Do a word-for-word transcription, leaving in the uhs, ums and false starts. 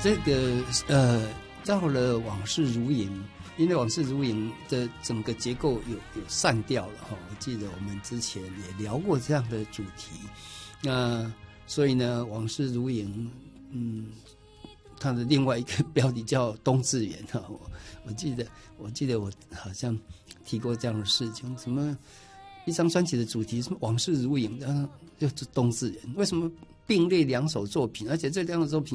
这个呃，到了往事如影，因为往事如影的整个结构有有散掉了哈。我记得我们之前也聊过这样的主题，那所以呢，往事如影，嗯，它的另外一个标题叫冬至圆哈。我我记得我记得我好像提过这样的事情，什么一张专辑的主题是往事如影，然后就是冬至圆，为什么并列两首作品，而且这两首作品